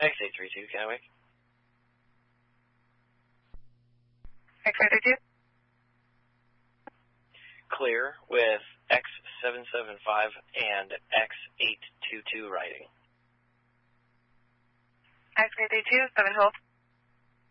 X832, Kennewick. X832? Clear with X775 and X822 riding. X832, 7 hold.